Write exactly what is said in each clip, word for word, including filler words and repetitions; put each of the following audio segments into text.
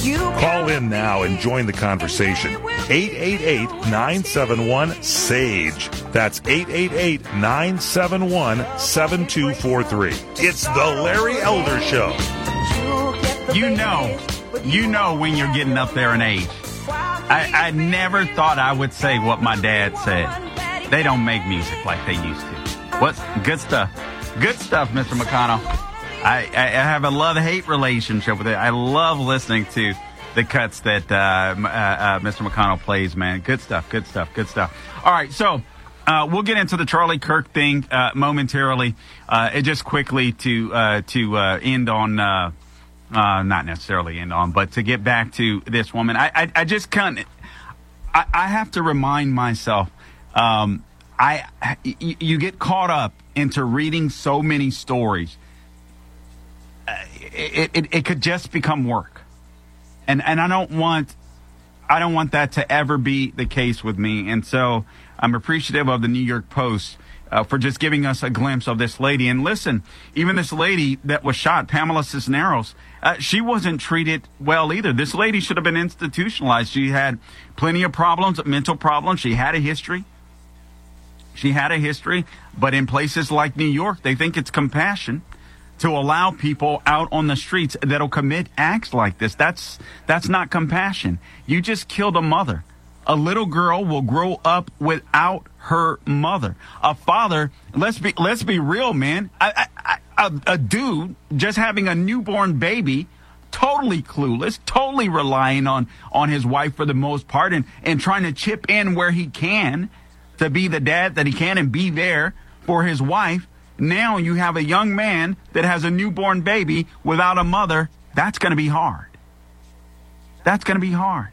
Call in now and join the conversation. eight eight eight, nine seven one, S A G E. That's eight eight eight, nine seven one, seven two four three. It's the Larry Elder Show. You know, you know when you're getting up there in age. I, I never thought I would say what my dad said. They don't make music like they used to. What? Good stuff. Good stuff, Mister McConnell. I, I have a love-hate relationship with it. I love listening to the cuts that uh, uh, uh, Mister McConnell plays, man. Good stuff, good stuff, good stuff. All right, so uh, we'll get into the Charlie Kirk thing uh, momentarily. Uh, and just quickly to uh, to uh, end on, uh, uh, not necessarily end on, but to get back to this woman. I, I, I just can't, I, I have to remind myself, um, I you get caught up into reading so many stories. Uh, it, it it could just become work, and and I don't want I don't want that to ever be the case with me. And so I'm appreciative of the New York Post uh, for just giving us a glimpse of this lady. And listen, even this lady that was shot, Pamela Cisneros, uh, she wasn't treated well either. This lady should have been institutionalized. She had plenty of problems, mental problems. She had a history. She had a history, but in places like New York, they think it's compassion to allow people out on the streets that'll commit acts like this. That's that's not compassion. You just killed a mother. A little girl will grow up without her mother. A father, let's be let's be real, man. I, I, I, a, a dude just having a newborn baby, totally clueless, totally relying on on his wife for the most part, and and trying to chip in where he can to be the dad that he can and be there for his wife. Now you have a young man that has a newborn baby without a mother. That's going to be hard. That's going to be hard.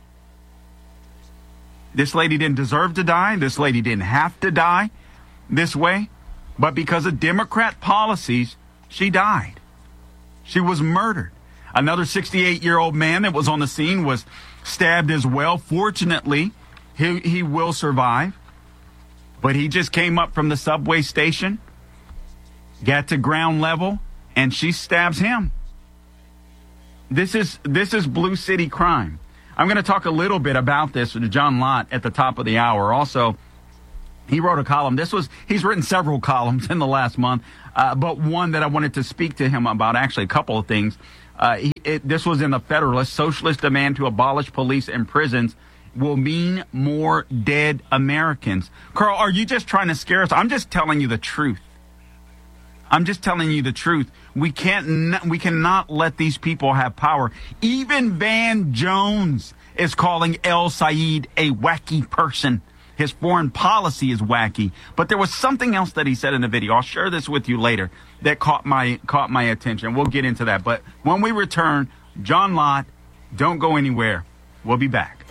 This lady didn't deserve to die. This lady didn't have to die this way. But because of Democrat policies, she died. She was murdered. Another sixty-eight-year-old man that was on the scene was stabbed as well. Fortunately, he, he will survive. But he just came up from the subway station, got to ground level, and she stabs him. This is this is Blue City crime. I'm going to talk a little bit about this with John Lott at the top of the hour. Also, he wrote a column. This was he's written several columns in the last month, uh, but one that I wanted to speak to him about, actually a couple of things. Uh, he, it, this was in the Federalist. Socialist demand to abolish police and prisons will mean more dead Americans. Carl, are you just trying to scare us? I'm just telling you the truth. I'm just telling you the truth. We can't, we cannot let these people have power. Even Van Jones is calling El Sayed a wacky person. His foreign policy is wacky. But there was something else that he said in the video. I'll share this with you later that caught my caught my attention. We'll get into that. But when we return, John Lott, don't go anywhere. We'll be back.